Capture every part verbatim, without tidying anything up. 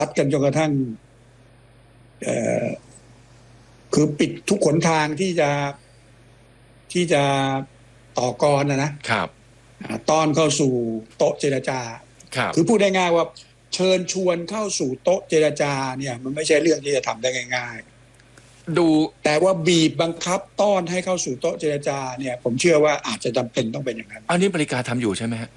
ดกันจนกระทั่งคือปิดทุกขนทางที่จะที่จะต่อกรนะนะครับตอนเข้าสู่โต๊ะเจรจาครับคือพูดได้ง่ายว่าเชิญชวนเข้าสู่โต๊ะเจรจาเนี่ยมันไม่ใช่เรื่องที่จะทำได้ง่ายๆดูแต่ว่าบีบบังคับต้อนให้เข้าสู่โต๊ะเจรจาเนี่ยผมเชื่อว่าอาจจะจำเป็นต้องเป็นอย่างนั้นอันนี้อเมริกาทำอยู่ใช่ไหมฮะ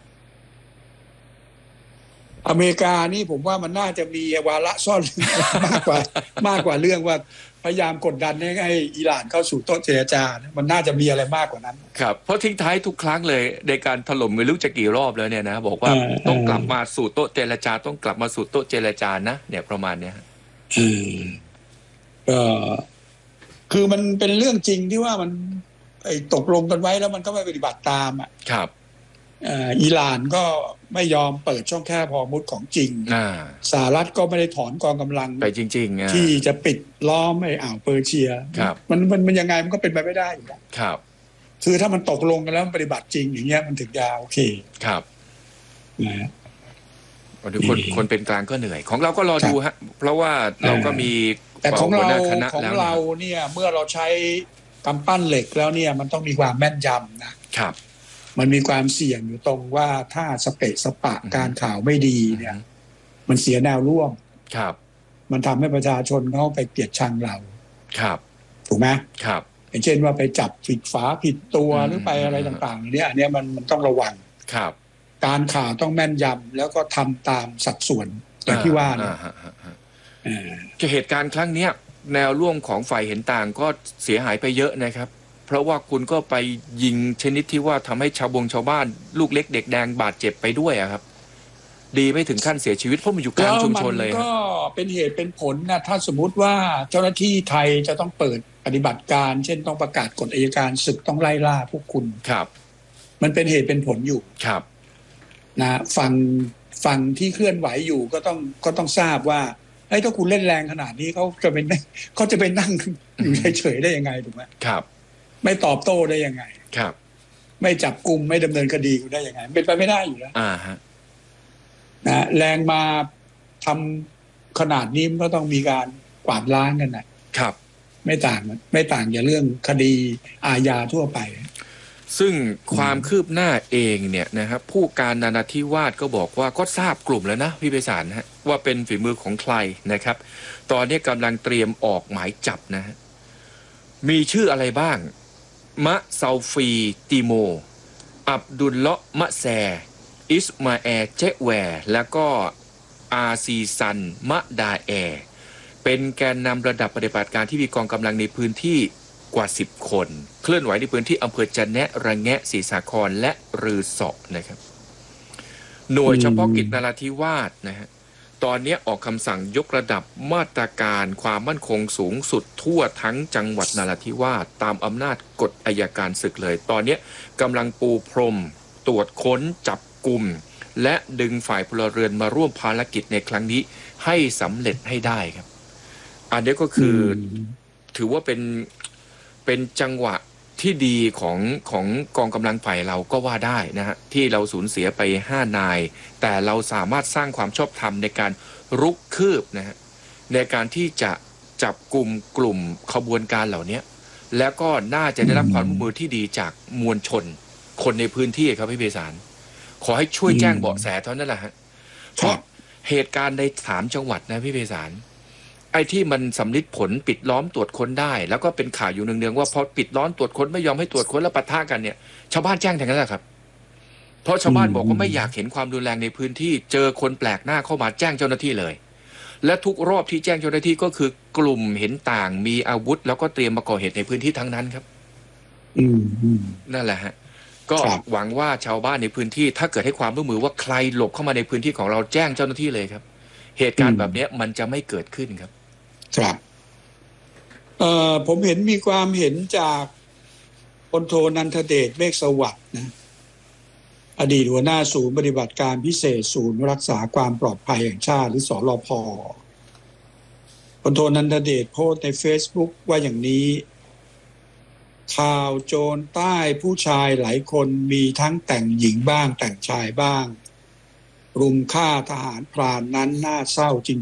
อเมริกานี่ผมว่ามันน่าจะมีวาระซ่อนมากกว่ามากกว่าเรื่องว่าพยายามกดดันให้อิหร่านเข้าสู่โต๊ะเจรจามันน่าจะมีอะไรมากกว่านั้นครับเพราะทิ้งท้ายทุกครั้งเลยในการถล่มไม่รู้จะกี่รอบแล้วเนี่ยนะบอกว่าต้องกลับมาสู่โต๊ะเจรจาต้องกลับมาสู่โต๊ะเจรจานะเนี่ยประมาณเนี้ยอืมก็คือมันเป็นเรื่องจริงที่ว่ามันไอ้ตกลงกันไว้แล้วมันก็ไม่ปฏิบัติตามอ่ะครับอิหร่านก็ไม่ยอมเปิดช่องแคบฮอร์มุซของจริงสหรัฐก็ไม่ได้ถอนกองกำลังไปจริงๆที่จะปิดล้อมไอ้อ่าวเปอร์เซียมันมันมันยังไงมันก็เป็นไปไม่ได้อยู่แล้วครับคือถ้ามันตกลงกันแล้วปฏิบัติจริงอย่างเงี้ยมันถึงจะโอเคครับนะคนคนเป็นกลางก็เหนื่อยของเราก็รอดูฮะเพราะว่าเราก็มีแต่ของเราของเราเนี่ยเมื่อเราใช้กำปั้นเหล็กแล้วเนี่ยมันต้องมีความแม่นยำนะครับมันมีความเสี่ยงอยู่ตรงว่าถ้าสเปะสปะการข่าวไม่ดีเนี่ยมันเสียแนวร่วมครับมันทำให้ประชาชนเขาไปเกลียดชังเราครับถูกไหมครับอย่างเช่นว่าไปจับผิดฝาผิดตัวหรือไปอะไรต่างๆเนี่ยอันนี้มันมันต้องระวังครับการข่าวต้องแม่นยำแล้วก็ทำตามสัดส่วนอย่างที่ว่านะเหตุการณ์ครั้งนี้แนวร่วมของฝ่ายเห็นต่างก็เสียหายไปเยอะนะครับเพราะว่าคุณก็ไปยิงชนิดที่ว่าทำให้ชาวบงชาวบ้านลูกเล็กเด็กแดงบาดเจ็บไปด้วยอะครับดีไม่ถึงขั้นเสียชีวิตเพราะมันอยู่กลางชุมชนเลยก็เป็นเหตุเป็นผลนะถ้าสมมุติว่าเจ้าหน้าที่ไทยจะต้องเปิดปฏิบัติการเช่นต้องประกาศกฎอัยการศึกต้องไล่ล่าพวกคุณครับมันเป็นเหตุเป็นผลอยู่ครับนะฝั่งฝั่งที่เคลื่อนไหวอยู่ก็ต้องก็ต้องทราบว่าไอ้ถ้าคุณเล่นแรงขนาดนี้เขาจะเป็นเขาจะไปนั่งอยู่เฉยๆได้ยังไงถูกไหมครับไม่ตอบโต้ได้ยังไงครับไม่จับกุมไม่ดำเนินคดีคุณได้ยังไงเป็นไปไม่ได้อยู่แล้วอ่าฮะนะแรงมาทำขนาดนี้มันก็ต้องมีการกวาดล้างกันนะครับไม่ต่างไม่ต่างอย่างเรื่องคดีอาญาทั่วไปซึ่งความคืบหน้าเองเนี่ยนะครับผู้การนาราธิวาสก็บอกว่าก็ทราบกลุ่มแล้วนะพี่ไพศาลฮะว่าเป็นฝีมือของใครนะครับตอนนี้กำลังเตรียมออกหมายจับนะฮะมีชื่ออะไรบ้างมะซาฟีติโมอับดุลเลาะมะแซอิสมาแอเจแวร์แล้วก็อาซีซันมะดาแอเป็นแกนนำระดับปฏิบัติการที่มีกองกำลังในพื้นที่กว่าสิบคนเคลื่อนไหวในพื้นที่อำเภอจะแนะระแงะศรีสาครและรือสอนะครับหน่วยเฉพาะกิจนราธิวาสนะฮะตอนนี้ออกคำสั่งยกระดับมาตรการความมั่นคงสูงสุดทั่วทั้งจังหวัดนราธิวาสตามอำนาจกฎอัยการศึกเลยตอนนี้กำลังปูพรมตรวจค้นจับกลุ่มและดึงฝ่ายพลเรือนมาร่วมภารกิจในครั้งนี้ให้สำเร็จให้ได้ครับอันนี้ก็คือถือว่าเป็นเป็นจังหวะที่ดีของของกองกำลังฝ่ายเราก็ว่าได้นะฮะที่เราสูญเสียไปห้านายแต่เราสามารถสร้างความชอบธรรมในการรุกคืบนะฮะในการที่จะจับกลุ่มกลุ่มขบวนการเหล่านี้แล้วก็น่าจะได้รับความร่วมมือที่ดีจากมวลชนคนในพื้นที่ครับพี่ไพศาลขอให้ช่วยแจ้งเบาะแสเท่านั้นแหละฮะเพราะเหตุการณ์ในสามจังหวัดนะพี่ไพศาลไอ้ที่มันสำลิดผลปิดล้อมตรวจค้นได้แล้วก็เป็นข่าวอยู่เนืองๆว่าพอปิดล้อมตรวจค้นไม่ยอมให้ตรวจค้นแล้วปะทะกันเนี่ยชาวบ้านแจ้งทั้งนั้นแหละครับเพราะชาวบ้านบอกว่าไม่อยากเห็นความรุนแรงในพื้นที่เจอคนแปลกหน้าเข้ามาแจ้งเจ้าหน้าที่เลยและทุกรอบที่แจ้งเจ้าหน้าที่ก็คือกลุ่มเห็นต่างมีอาวุธแล้วก็เตรียมมาก่อเหตุในพื้นที่ทั้งนั้นครับอืมนั่นแหละฮะก็หวังว่าชาวบ้านในพื้นที่ถ้าเกิดให้ความร่วมมือว่าใครหลบเข้ามาในพื้นที่ของเราแจ้งเจ้าหน้าที่เลยครับเหตุการณ์แบบนี้มันจะไม่เกิดขึ้นครับครับเอ่อผมเห็นมีความเห็นจากพลโทนันทเดชเมฆสวัสดิ์นะอดีตหัวหน้าศูนย์ปฏิบัติการพิเศษศูนย์รักษาความปลอดภัยแห่งชาติหรือสรพ.พลโทนันทเดชโพสต์ใน Facebook ว่าอย่างนี้ข่าวโจรใต้ผู้ชายหลายคนมีทั้งแต่งหญิงบ้างแต่งชายบ้างรุมฆ่าทหารพรานนั้นน่าเศร้าจริง